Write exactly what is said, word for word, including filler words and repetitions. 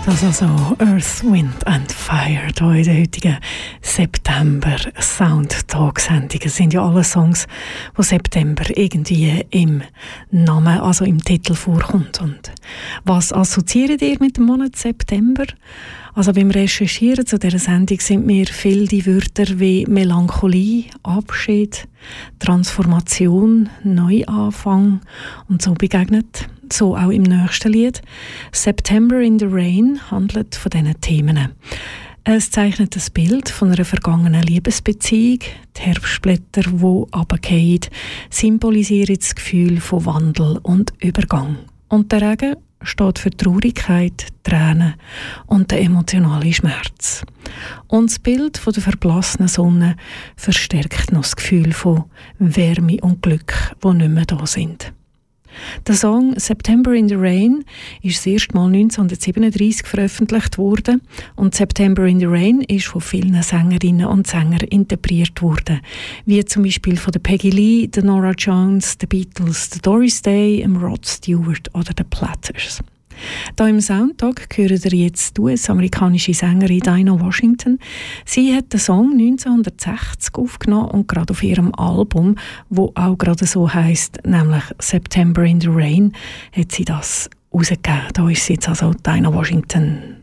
Das also Earth, Wind and Fire hier in der heutigen September-Soundtalk-Sendung. Es sind ja alle Songs, wo September irgendwie im Namen, also im Titel vorkommt. Und was assoziiert ihr mit dem Monat September? Also beim Recherchieren zu dieser Sendung sind mir viele die Wörter wie Melancholie, Abschied, Transformation, Neuanfang und so begegnet. So auch im nächsten Lied. September in the Rain handelt von diesen Themen. Es zeichnet das Bild von einer vergangenen Liebesbeziehung. Die Herbstblätter, die runterfallen, symbolisieren das Gefühl von Wandel und Übergang. Und der Regen steht für Traurigkeit, Tränen und den emotionalen Schmerz. Und das Bild von der verblassenen Sonne verstärkt noch das Gefühl von Wärme und Glück, die nicht mehr da sind. Der Song «September in the Rain» ist das erste Mal neunzehnhundertsiebenunddreissig veröffentlicht worden und «September in the Rain» ist von vielen Sängerinnen und Sängern interpretiert worden, wie zum Beispiel von der Peggy Lee, der Norah Jones, den Beatles, der Doris Day, dem Rod Stewart oder den Platters. Da im Soundtalk hören ihr jetzt die U S-amerikanische Sängerin Dinah Washington. Sie hat den Song neunzehnhundertsechzig aufgenommen und gerade auf ihrem Album, wo auch gerade so heisst, nämlich «September in the Rain», hat sie das rausgegeben. Da ist sie jetzt also Dinah Washington.